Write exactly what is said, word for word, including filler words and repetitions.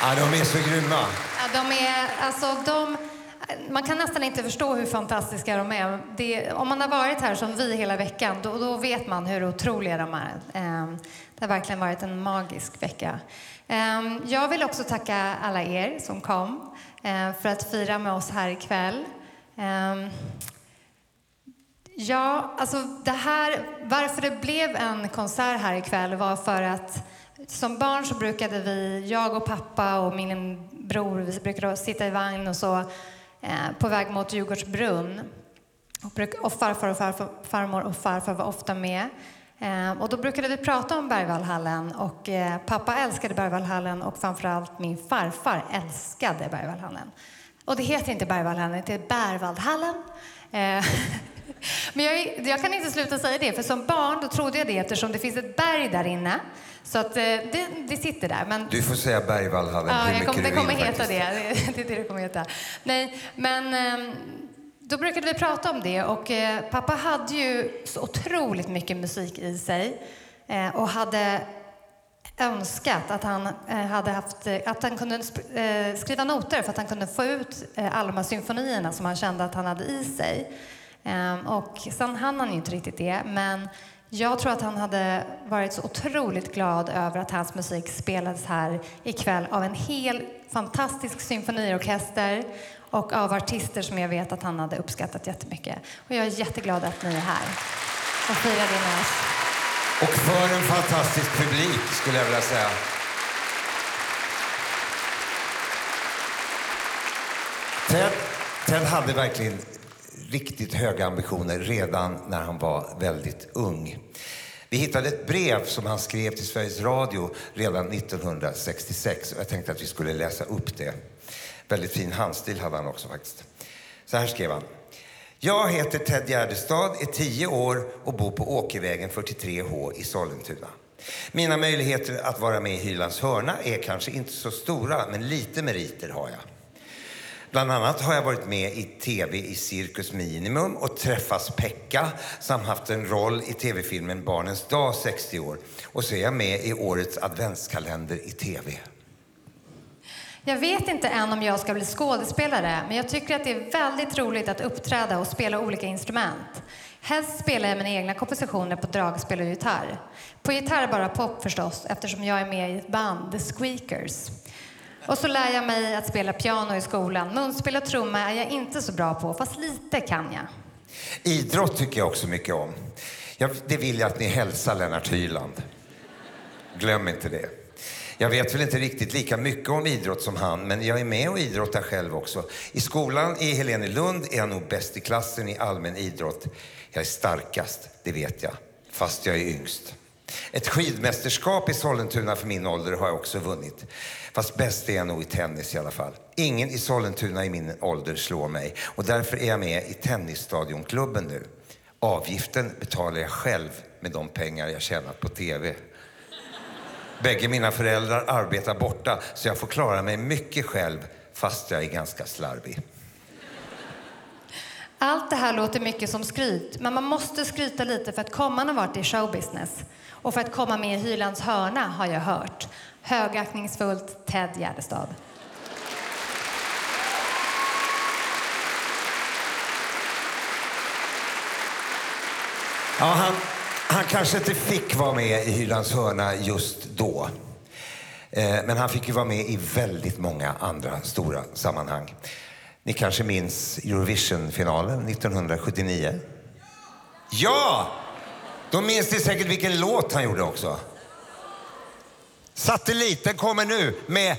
Ja, de är så grymma. Ja, de är, alltså de... Man kan nästan inte förstå hur fantastiska de är. Det, om man har varit här som vi hela veckan, då, då vet man hur otroliga de är. Um, det har verkligen varit en magisk vecka. Um, jag vill också tacka alla er som kom uh, för att fira med oss här ikväll. Um, ja, alltså det här, varför det blev en konsert här ikväll var för att som barn så brukade vi, jag och pappa och min bror, vi brukade sitta i vagn och så på väg mot Djurgårdsbrunn. Och farfar och farfar, farmor och farfar var ofta med. Och då brukade vi prata om Berwaldhallen. Och pappa älskade Berwaldhallen och framförallt min farfar älskade Berwaldhallen. Och det heter inte Berwaldhallen, det heter Berwaldhallen. Men jag, jag kan inte sluta säga det, för som barn då trodde jag det eftersom det finns ett berg där inne. Så att det, det sitter där. Men... Du får säga Berwaldhallen ja, hur mycket kom, du det kommer vill, heta det. Det är det det kommer heta. Nej, men då brukade vi prata om det. Och pappa hade ju så otroligt mycket musik i sig. Och hade önskat att han hade haft, att han kunde skriva noter för att han kunde få ut alla de här symfonierna som han kände att han hade i sig. Och sen hann han ju inte riktigt det, men jag tror att han hade varit så otroligt glad över att hans musik spelades här ikväll av en hel fantastisk symfoniorkester och av artister som jag vet att han hade uppskattat jättemycket. Och jag är jätteglad att ni är här och firar det med oss. Och för en fantastisk publik skulle jag vilja säga. Ted, Ted hade verkligen riktigt höga ambitioner redan när han var väldigt ung. Vi hittade ett brev som han skrev till Sveriges Radio redan nittonhundrasextiosex och jag tänkte att vi skulle läsa upp det. Väldigt fin handstil hade han också faktiskt. Så här skrev han. Jag heter Ted Gärdestad, är tio år och bor på Åkervägen fyrtiotre H i Sollentuna. Mina möjligheter att vara med i Hylands hörna är kanske inte så stora, men lite meriter har jag. Bland annat har jag varit med i tv i Cirkus Minimum och träffats Pekka samt haft en roll i tv-filmen Barnens dag sextio år. Och så är jag med i årets adventskalender i tv. Jag vet inte än om jag ska bli skådespelare, men jag tycker att det är väldigt roligt att uppträda och spela olika instrument. Helst spelar jag mina egna kompositioner på dragspel och gitarr. På gitarr bara pop förstås, eftersom jag är med i ett band, The Squeakers. Och så lär jag mig att spela piano i skolan. Munspel och trumma är jag inte så bra på, fast lite kan jag. Idrott tycker jag också mycket om. Jag, det vill jag att ni hälsar Lennart Hyland. Glöm inte det. Jag vet väl inte riktigt lika mycket om idrott som han, men jag är med och idrottar själv också. I skolan i Helenelund är jag nog bäst i klassen i allmän idrott. Jag är starkast, det vet jag, fast jag är yngst. Ett skidmästerskap i Sollentuna för min ålder har jag också vunnit. Fast bäst är jag nog i tennis i alla fall. Ingen i Sollentuna i min ålder slår mig. Och därför är jag med i tennisstadionklubben nu. Avgiften betalar jag själv med de pengar jag tjänat på tv. Bägge mina föräldrar arbetar borta så jag får klara mig mycket själv fast jag är ganska slarvig. Allt det här låter mycket som skryt, men man måste skryta lite för att komma någon vart i showbusiness. Och för att komma med i Hylands hörna har jag hört. Högaktningsfullt Ted Gärdestad. Ja, han, han kanske inte fick vara med i Hylands hörna just då. Eh, men han fick ju vara med i väldigt många andra stora sammanhang. Ni kanske minns Eurovision-finalen nittonhundrasjuttionio? Ja! Då minns ni säkert vilken låt han gjorde också. Satelliten kommer nu med